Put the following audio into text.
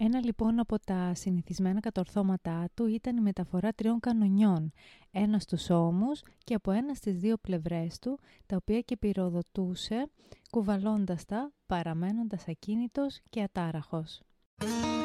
Ένα λοιπόν από τα συνηθισμένα κατορθώματά του ήταν η μεταφορά 3 κανονιών, ένα στους ώμους και από ένα στις 2 πλευρές του, τα οποία και πυροδοτούσε κουβαλώντας τα, παραμένοντας ακίνητος και ατάραχος.